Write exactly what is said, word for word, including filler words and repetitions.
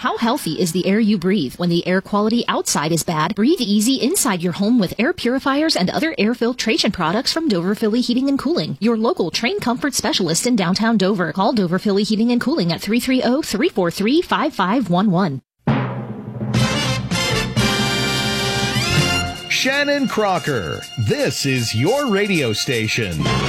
How healthy is the air you breathe? When the air quality outside is bad, breathe easy inside your home with air purifiers and other air filtration products from Dover Philly Heating and Cooling, your local trained comfort specialist in downtown Dover. Call Dover Philly Heating and Cooling at three three zero, three four three, five five one one. Shannon Crocker, this is your radio station.